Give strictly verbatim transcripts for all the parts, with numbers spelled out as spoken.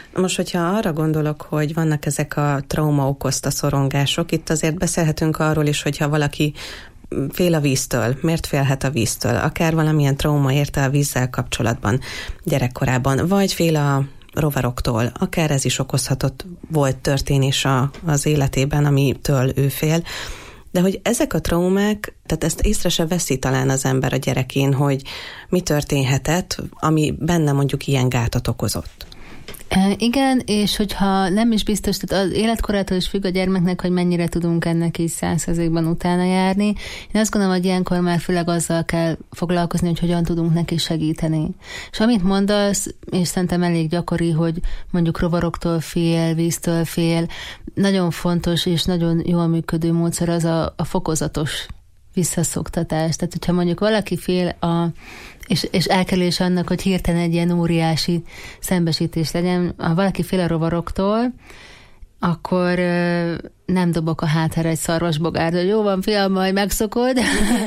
Most, hogyha arra gondolok, hogy vannak ezek a trauma okozta szorongások, itt azért beszélhetünk arról is, hogyha valaki fél a víztől, miért félhet a víztől, akár valamilyen trauma érte a vízzel kapcsolatban gyerekkorában, vagy fél a rovaroktól, akár ez is okozhatott volt történés a, az életében, amitől ő fél. De hogy ezek a traumák, tehát ezt észre se veszi talán az ember a gyerekén, hogy mi történhetett, ami benne mondjuk ilyen gátat okozott. E, igen, és hogyha nem is biztos, tehát az életkorától is függ a gyermeknek, hogy mennyire tudunk ennek így száz százalékban utána járni. Én azt gondolom, hogy ilyenkor már főleg azzal kell foglalkozni, hogy hogyan tudunk neki segíteni. És amit mondasz, és szerintem elég gyakori, hogy mondjuk rovaroktól fél, víztől fél, nagyon fontos és nagyon jól működő módszer az a, a fokozatos visszaszoktatás. Tehát, hogyha mondjuk valaki fél a És, és elkerülés annak, hogy hirtelen egy ilyen óriási szembesítés legyen. Ha valaki fél a rovaroktól, akkor ö, nem dobok a hátára egy szarvasbogárt, hogy jó van, fiam, majd megszokod,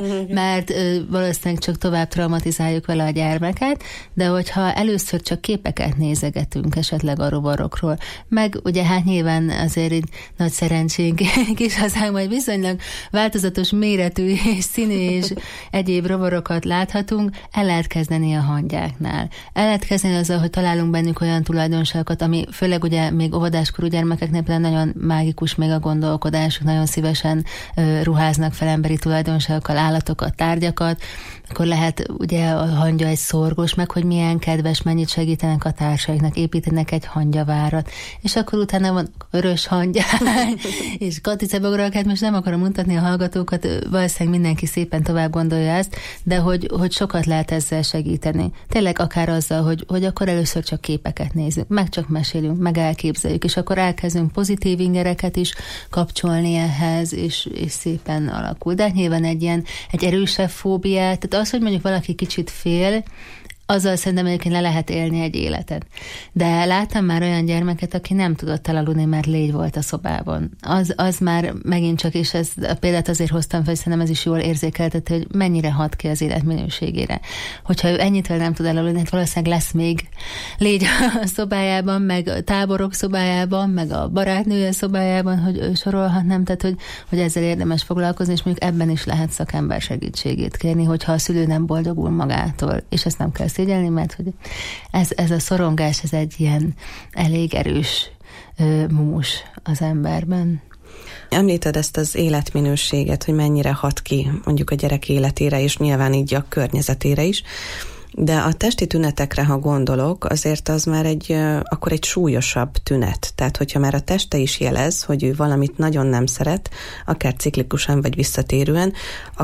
mert ö, valószínűleg csak tovább traumatizáljuk vele a gyermeket, de hogyha először csak képeket nézegetünk esetleg a rovarokról, meg ugye hát nyilván azért egy nagy szerencsénk kis hazánk, majd viszonylag változatos méretű és színű és egyéb rovarokat láthatunk, el lehet kezdeni a hangyáknál. El lehet kezdeni azzal, hogy találunk bennük olyan tulajdonságokat, ami főleg ugye még óvodáskorú gyermekeknél például nagyon mágikus még a gondolkodásuk, nagyon szívesen uh, ruháznak fel emberi tulajdonságokkal, állatokat, tárgyakat, akkor lehet ugye a hangya egy szorgos, meg hogy milyen kedves, mennyit segítenek a társaiknak, építenek egy hangyavárat, és akkor utána van vörös hangyák, és katicebograk, hát most nem akarom mutatni a hallgatókat, valószínűleg mindenki szépen tovább gondolja ezt, de hogy, hogy sokat lehet ezzel segíteni. Tényleg akár azzal, hogy, hogy akkor először csak képeket nézzük, meg csak mesélünk, meg elképzeljük, és akkor elkezdünk pozitív ingereket is kapcsolni ehhez, és, és szépen alakul. De nyilván egy ilyen, egy erősebb fóbiát, tehát az, hogy mondjuk valaki kicsit fél, azzal szerintem egyébként le lehet élni egy életet. De láttam már olyan gyermeket, aki nem tudott elaludni, mert légy volt a szobában. Az, az már megint csak, és ez, a példát azért hoztam fel, szerintem ez is jól érzékelteti, hogy mennyire hat ki az élet minőségére. Hogyha ő ennyitől nem tud elaludni, hát valószínűleg lesz még légy a szobájában, meg a táborok szobájában, meg a barátnője szobájában, hogy ő sorolhatnám, tehát hogy, hogy ezzel érdemes foglalkozni, és mondjuk ebben is lehet szakember segítségét kérni, hogyha a szülő nem boldogul magától, és ezt nem kell szégyelni, mert hogy ez, ez a szorongás, ez egy ilyen elég erős ö, mumus az emberben. Említed ezt az életminőséget, hogy mennyire hat ki mondjuk a gyerek életére, és nyilván így a környezetére is, de a testi tünetekre, ha gondolok, azért az már egy, akkor egy súlyosabb tünet. Tehát, hogyha már a teste is jelez, hogy ő valamit nagyon nem szeret, akár ciklikusan vagy visszatérően,